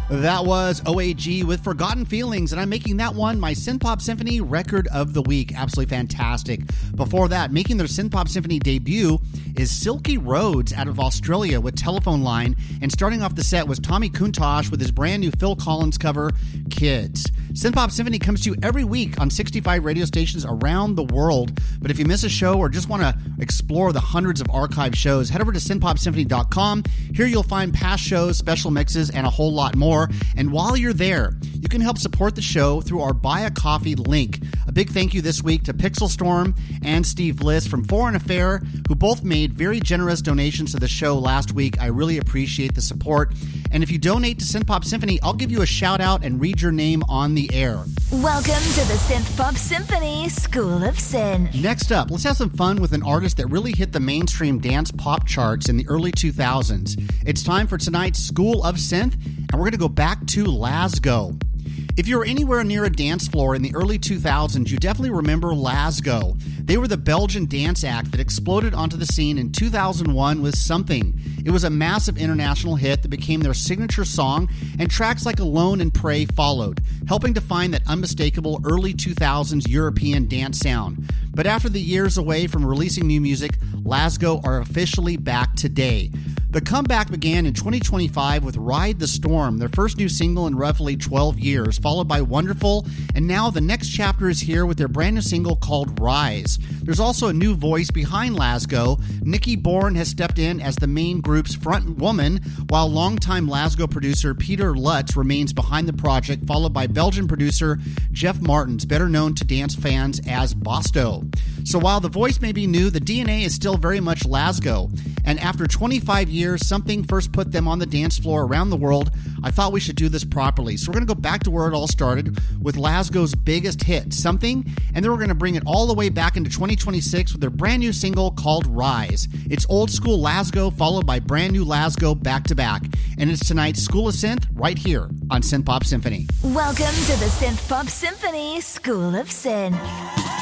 That was OAG with Forgotten Feelings, and I'm making that one my Synthpop Symphony Record of the Week. Absolutely fantastic. Before that, making their Synthpop Symphony debut is Silky Rhodes out of Australia with Telephone Line, and starting off the set was Tommy Kuntosh with his brand new Phil Collins cover, Kids. Synthpop Symphony comes to you every week on 65 radio stations around the world, but if you miss a show or just want to explore the hundreds of archive shows, head over to synthpopsymphony.com. Here you'll find past shows, special mixes, and a whole lot more. And while you're there, you can help support the show through our Buy a Coffee link. A big thank you this week to Pixel Storm and Steve Liss from Foreign Affair, who both made very generous donations to the show last week. I really appreciate the support. And if you donate to Synthpop Symphony, I'll give you a shout out and read your name on the air. Welcome to the Synthpop Symphony School of Synth. Next up, let's have some fun with an artist that really hit the mainstream dance pop charts in the early 2000s. It's time for tonight's School of Synth, and we're going to go back to Lasgo. If you were anywhere near a dance floor in the early 2000s, you definitely remember Lasgo. They were the Belgian dance act that exploded onto the scene in 2001 with Something. It was a massive international hit that became their signature song, and tracks like Alone and Pray followed, helping define that unmistakable early 2000s European dance sound. But after the years away from releasing new music, Lasgo are officially back today. The comeback began in 2025 with Ride the Storm, their first new single in roughly 12 years, followed by Wonderful, and now the next chapter is here with their brand new single called Rise. There's also a new voice behind Lasgo. Nikki Bourne has stepped in as the main group's front woman, while longtime Lasgo producer Peter Lutz remains behind the project, followed by Belgian producer Jeff Martins, better known to dance fans as Bosto. So while the voice may be new, the DNA is still very much Lasgo. And after 25 years, Something first put them on the dance floor around the world. I thought we should do this properly. So we're going to go back to where it all started with Lasgo's biggest hit, Something, and then we're going to bring it all the way back into 2026 with their brand new single called Rise. It's old school Lasgo followed by brand new Lasgo back to back. And it's tonight's School of Synth right here on Synthpop Symphony. Welcome to the Synthpop Symphony School of Synth.